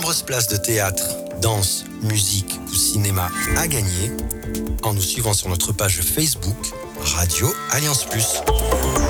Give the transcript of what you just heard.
nombreuses places de théâtre, danse, musique ou cinéma à gagner en nous suivant sur notre page Facebook Radio Alliance Plus.